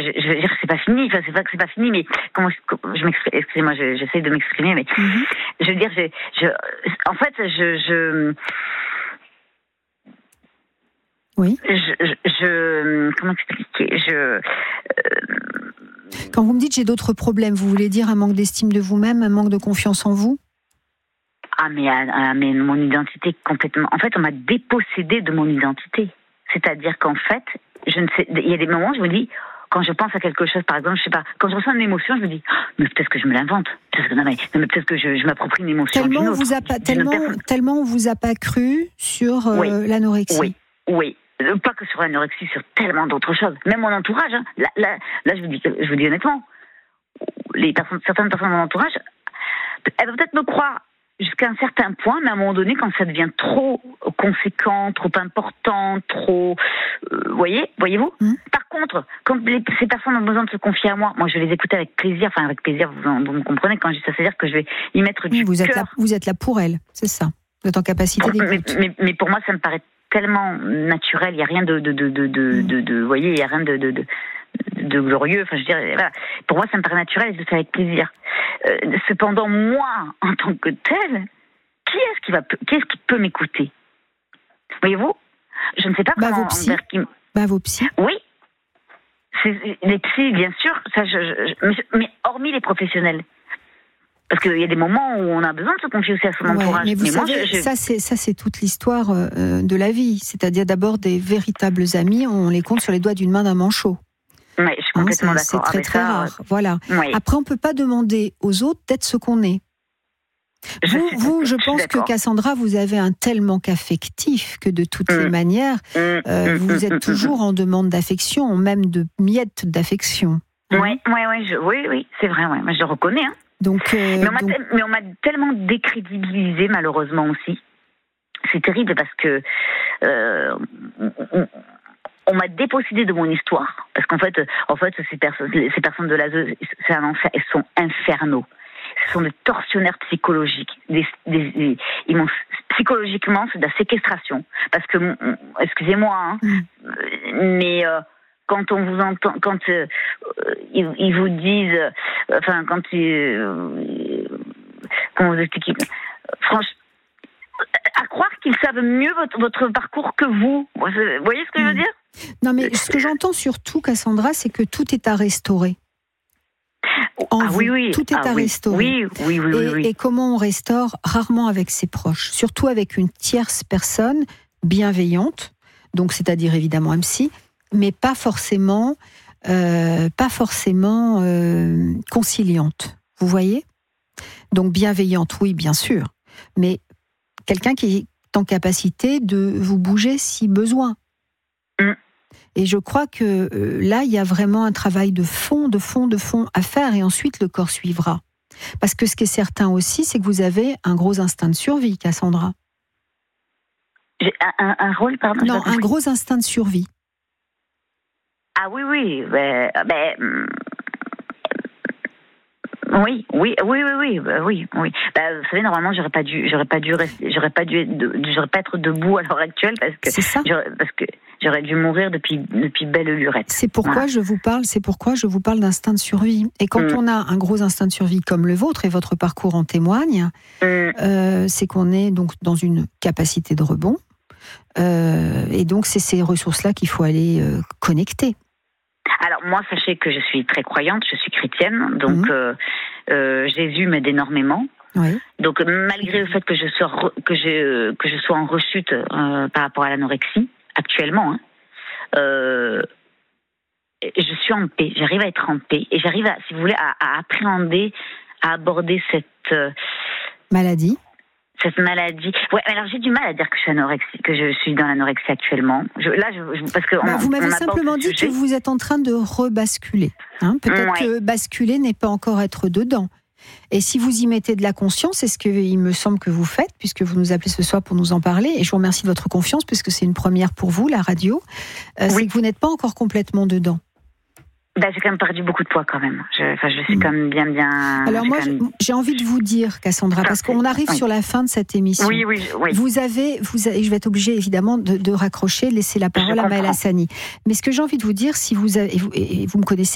je veux dire que c'est pas fini. Enfin, c'est pas que c'est pas fini, mais comment je m'exprime. Excusez-moi, j'essaie de m'exprimer, mais je veux dire, en fait, Oui. Comment expliquer Quand vous me dites j'ai d'autres problèmes, vous voulez dire un manque d'estime de vous-même, un manque de confiance en vous ? Mais mon identité complètement. En fait, on m'a dépossédée de mon identité. C'est-à-dire qu'en fait, je ne sais. Il y a des moments où je me dis, quand je pense à quelque chose, par exemple, je sais pas, quand je ressens une émotion, je me dis, mais peut-être que je me l'invente. Mais peut-être que je m'approprie une émotion. Tellement on vous a pas cru sur l'anorexie. Oui. Pas que sur l'anorexie, sur tellement d'autres choses. Même mon entourage. Hein. Là, je vous dis honnêtement, certaines personnes de mon entourage, elles vont peut-être me croire jusqu'à un certain point, mais à un moment donné, quand ça devient trop conséquent, trop important, trop... voyez-vous Par contre, quand ces personnes ont besoin de se confier à moi je vais les écouter avec plaisir. Enfin, avec plaisir, vous me comprenez quand je dis ça, c'est-à-dire que je vais y mettre du cœur. Vous êtes là pour elles, c'est ça. Vous êtes en capacité d'écoute. Mais pour moi, ça me paraît tellement naturel, il n'y a rien de voyez, il n'y a rien de glorieux, enfin je veux dire, voilà. Pour moi ça me paraît naturel et je le fais avec plaisir. Cependant, moi, en tant que telle, qui est-ce qui peut m'écouter ? Voyez-vous ? Je ne sais pas comment... Vos psys. Oui. Les psys, bien sûr, ça, mais hormis les professionnels. Parce qu'il y a des moments où on a besoin de se confier aussi à son entourage. Mais vous savez, ça c'est toute l'histoire de la vie. C'est-à-dire d'abord des véritables amis, on les compte sur les doigts d'une main d'un manchot. Oui, je suis complètement d'accord. C'est très rare. Voilà. Oui. Après, on ne peut pas demander aux autres d'être ce qu'on est. Je pense que Cassandra, vous avez un tel manque affectif que de toutes les manières, vous êtes toujours en demande d'affection, même de miettes d'affection. Oui, c'est vrai. Ouais. Moi, je le reconnais. Hein. Mais on m'a tellement décrédibilisé, malheureusement aussi. C'est terrible parce que on m'a dépossédé de mon histoire. Parce qu'en fait, ces personnes de l'ASE, c'est un enfer. Elles sont infernaux. Ce sont des tortionnaires psychologiques. Psychologiquement, c'est de la séquestration. Parce que, excusez-moi, mais quand on vous entend, quand ils vous disent, enfin, comment vous expliquer, franchement, à croire qu'ils savent mieux votre parcours que vous. Vous voyez ce que je veux dire ? Non, mais ce que j'entends surtout, Cassandra, c'est que tout est à restaurer. Oui. Tout est à restaurer. Oui. Et comment on restaure ? Rarement avec ses proches. Surtout avec une tierce personne bienveillante, donc c'est-à-dire évidemment un psy, mais pas forcément conciliante. Vous voyez ? Donc bienveillante, oui, bien sûr. Mais quelqu'un qui est en capacité de vous bouger si besoin. Et je crois que là, il y a vraiment un travail de fond à faire, et ensuite le corps suivra. Parce que ce qui est certain aussi, c'est que vous avez un gros instinct de survie, Cassandra. J'ai un rôle, pardon ? Non, un gros instinct de survie. Ah oui. Oui. Vous savez, normalement, j'aurais pas dû être debout à l'heure actuelle parce que j'aurais dû mourir depuis belle lurette. C'est pourquoi je vous parle d'instinct de survie. Et quand on a un gros instinct de survie comme le vôtre, et votre parcours en témoigne, c'est qu'on est donc dans une capacité de rebond. Et donc, c'est ces ressources-là qu'il faut aller connecter. Alors moi, sachez que je suis très croyante, je suis chrétienne, donc Jésus m'aide énormément. Oui. Donc malgré le fait que je sois en rechute par rapport à l'anorexie actuellement, je suis en paix. J'arrive à être en paix et j'arrive si vous voulez, à appréhender, à aborder cette maladie. Cette maladie. Ouais, alors j'ai du mal à dire que je suis dans l'anorexie actuellement. Parce que vous m'avez simplement dit que vous êtes en train de rebasculer. Peut-être que basculer n'est pas encore être dedans. Et si vous y mettez de la conscience, c'est ce qu'il me semble que vous faites, puisque vous nous appelez ce soir pour nous en parler, et je vous remercie de votre confiance, puisque c'est une première pour vous, la radio, c'est que vous n'êtes pas encore complètement dedans. J'ai quand même perdu beaucoup de poids quand même. Je suis quand même bien. Alors moi, j'ai envie de vous dire, Cassandra, parce qu'on arrive sur la fin de cette émission. Oui. Vous avez, je vais être obligée évidemment de raccrocher, laisser la parole à Maëlle Hassani. Mais ce que j'ai envie de vous dire, si vous avez, et vous me connaissez